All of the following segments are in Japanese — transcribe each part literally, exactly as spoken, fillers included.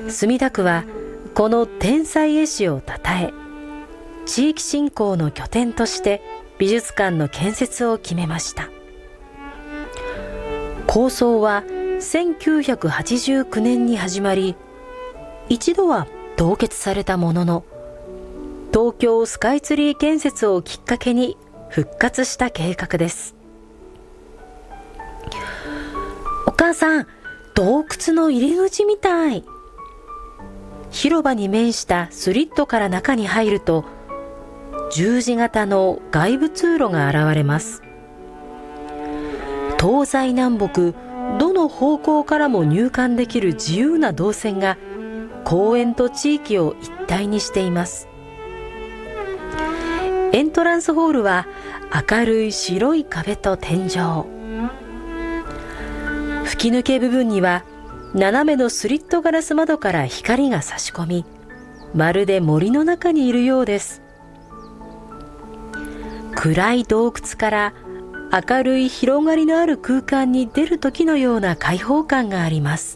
墨田区はこの天才絵師をたたえ、地域振興の拠点として美術館の建設を決めました。構想はせんきゅうひゃくはちじゅうきゅうねんに始まり、一度は凍結されたものの、東京スカイツリー建設をきっかけに復活した計画です。お母さん、洞窟の入り口みたい。広場に面したスリットから中に入ると、十字型の外部通路が現れます。東西南北どの方向からも入館できる自由な動線が公園と地域を一体にしています。エントランスホールは明るい白い壁と天井、吹き抜け部分には斜めのスリットガラス窓から光が差し込み、まるで森の中にいるようです。暗い洞窟から明るい広がりのある空間に出る時のような開放感があります。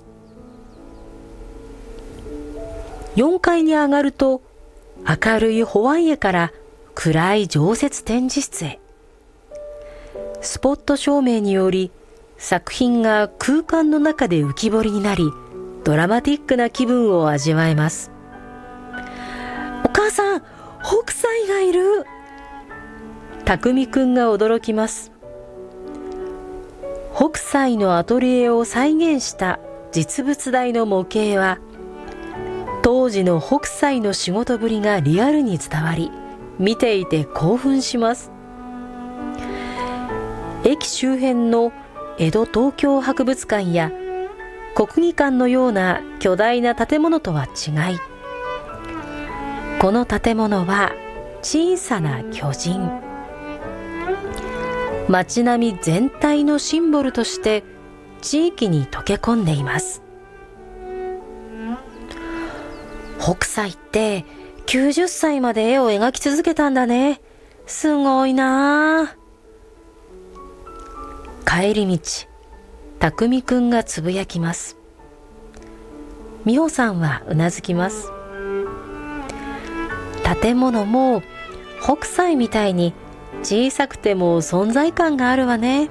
よんかいに上がると、明るい保安絵から暗い常設展示室へ。スポット照明により作品が空間の中で浮き彫りになり、ドラマティックな気分を味わえます。お母さん、北斎がいる。匠くんが驚きます。北斎のアトリエを再現した実物大の模型は、当時の北斎の仕事ぶりがリアルに伝わり、見ていて興奮します。駅周辺の江戸東京博物館や国技館のような巨大な建物とは違い、この建物は小さな巨人。街並み全体のシンボルとして地域に溶け込んでいます。北斎ってきゅうじゅっさいまで絵を描き続けたんだね。すごいなあ。帰り道、匠くんがつぶやきます。美穂さんはうなずきます。建物も北斎みたいに小さくても存在感があるわね。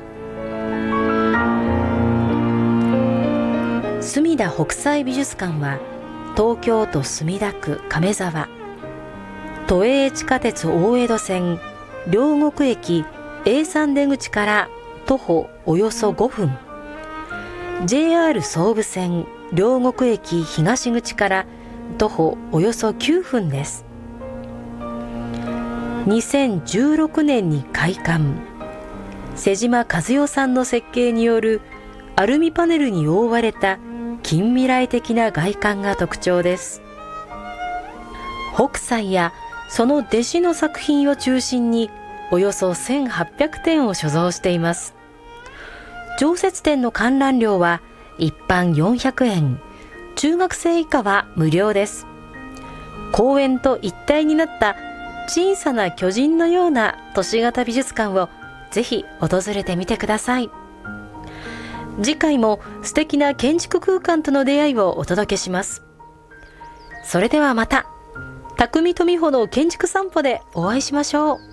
墨田北斎美術館は東京都墨田区亀沢、都営地下鉄大江戸線両国駅 エーさん 出口から徒歩およそごふん、 ジェイアール 総武線両国駅東口から徒歩およそきゅうふんです。にせんじゅうろくねんに開館。瀬島和代さんの設計によるアルミパネルに覆われた近未来的な外観が特徴です。北斎やその弟子の作品を中心におよそせんはっぴゃくてんを所蔵しています。常設展の観覧料は一般よんひゃくえん、中学生以下は無料です。公園と一体になった小さな巨人のような都市型美術館をぜひ訪れてみてください。次回も素敵な建築空間との出会いをお届けします。それではまた、匠富穂の建築散歩でお会いしましょう。